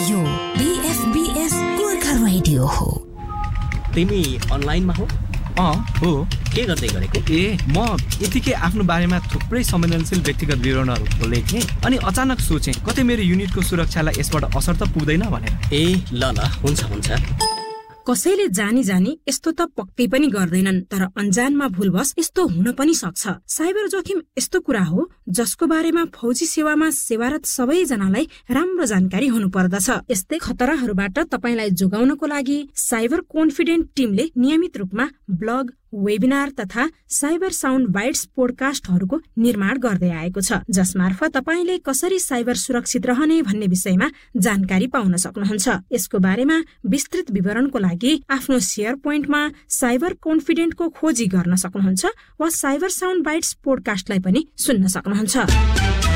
यो BFBS Gorkha radio हो। तिमी अनलाइनमा हो? हो। के गर्दै गरेको? म यतिकै आफ्नो बारेमा थुप्रै संवेदनशील व्यक्तिगत विवरणहरू लेखेँ अनि अचानक सोचेँ कतै मेरो युनिटको सुरक्षालाई यसबाट असर त पुग्दैन भनेर। ल हुन्छ। कसैले जानी यस्तो त पक्कै पनि गर्दैनन्, तर अन्जानमा भुलवश यस्तो हुन पनि सक्छ। साइबर जोखिम यस्तो कुरा हो जसको बारेमा फौजी सेवामा सेवारत सबैजनालाई राम्रो जानकारी हुनुपर्दछ। यस्तै खतराहरूबाट तपाईलाई जोगाउनको लागि साइबर कन्फिडेन्ट टिमले नियमित रूपमा ब्लग, वेबिनार तथा साइबर साउन्ड बाइट्स पोडकास्टहरूको निर्माण गर्दै आएको छ, जसमार्फत तपाईले कसरी साइबर सुरक्षित रहने भन्ने विषयमा जानकारी पाउन सक्नुहुन्छ। यसको बारेमा विस्तृत विवरणको लागि आफ्नो शेयर पोइन्टमा साइबर कन्फिडेन्टको खोजी गर्न सक्नुहुन्छ वा साइबर साउन्ड बाइट्स पोडकास्टलाई पनि सुन्न सक्नुहुन्छ।